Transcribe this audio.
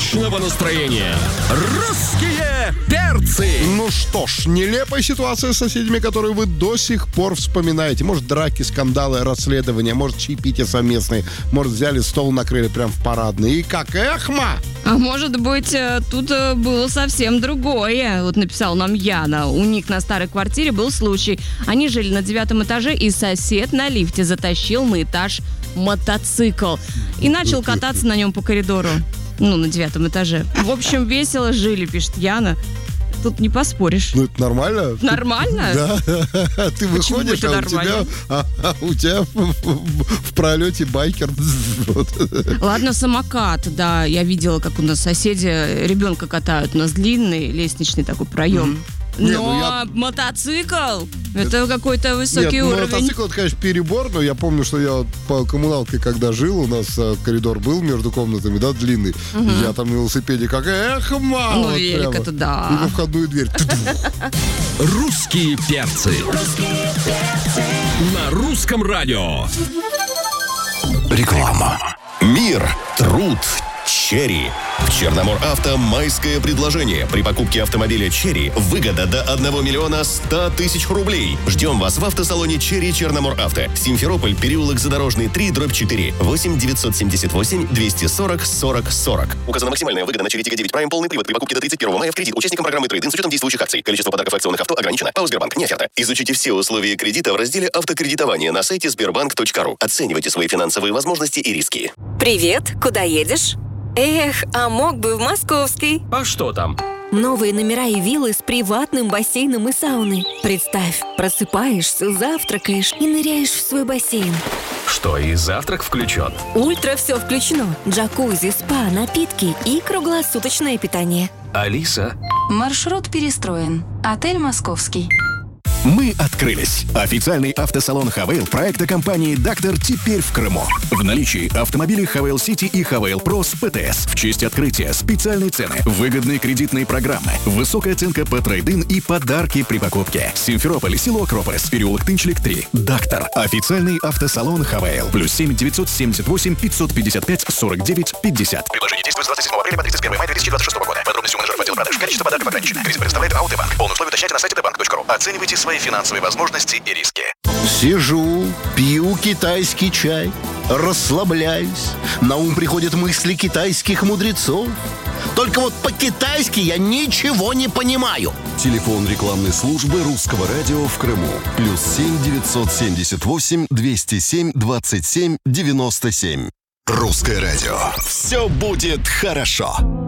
отличного настроения. Русские перцы. Ну что ж, нелепая ситуация с соседями, которую вы до сих пор вспоминаете. Может, драки, скандалы, расследования, может, чаепитие совместные, может, взяли стол, накрыли прям в парадной. И как эхма! А может быть, тут было совсем другое. Вот написала нам Яна. У них на старой квартире был случай. Они жили на 9 этаже, и сосед на лифте затащил на этаж мотоцикл. И начал кататься на нем по коридору. Ну, на 9 этаже. В общем, весело жили, пишет Яна. Тут не поспоришь. Ну, это нормально? Нормально? Да. Ты выходишь, у тебя в пролете байкер. Ладно, самокат, да. Я видела, как у нас соседи ребенка катают. У нас длинный лестничный такой проем. Но мотоцикл, это какой-то высокий уровень. Мотоцикл, это, конечно, перебор, но я помню, что я по коммуналке, когда жил, у нас коридор был между комнатами, да, длинный. Я там на велосипеде как эхма. Ну, велик это да. И во входную дверь. Русские перцы. На русском радио. Реклама. Мир, труд, Черри. В Черномор-Авто майское предложение. При покупке автомобиля Черри выгода до 1 миллиона 100 тысяч рублей. Ждем вас в автосалоне Черри Черномор-Авто. Симферополь, переулок Задорожный, 3/4. 8-978-240-40-40. Указана максимальная выгода на Черри Тига 9 Prime полный привод при покупке до 31 мая в кредит участникам программы Трейд-ин с учетом действующих акций. Количество подарков акционных авто ограничено. ПАО «Сбербанк». Не оферта. Изучите все условия кредита в разделе «Автокредитование» на сайте sberbank.ru. Оценивайте свои финансовые возможности и риски. Привет, куда едешь? Эх, а мог бы в Московский. А что там? Новые номера и виллы с приватным бассейном и сауной. Представь, просыпаешься, завтракаешь и ныряешь в свой бассейн. Что, и завтрак включен? Ультра все включено. Джакузи, спа, напитки и круглосуточное питание. Алиса? Маршрут перестроен. Отель «Московский». Мы открылись. Официальный автосалон «Хавейл» проекта компании «Дактор» теперь в Крыму. В наличии автомобили «Хавейл Сити» и «Хавейл Про» с ПТС. В честь открытия специальные цены, выгодные кредитные программы, высокая оценка по трейд-ин и подарки при покупке. Симферополь, село Акрополис, переулок Тынчлик, 3. «Дактор». Официальный автосалон «Хавейл». +7 978 555 49 50. Предложение действует с 27 апреля по 31 мая 2026 года. Подробности у менеджеров отдела продаж. Количество подарков ограничено. Кредит предоставляет Алтебанк. Полные условия уточняйте на сайте tbank.ru. Оценивайте свои финансовые возможности и риски. Сижу, пью китайский чай, расслабляюсь. На ум приходят мысли китайских мудрецов. Только вот по-китайски я ничего не понимаю. Телефон рекламной службы русского радио в Крыму. +7 978 207 27 97. Русское радио. Все будет хорошо.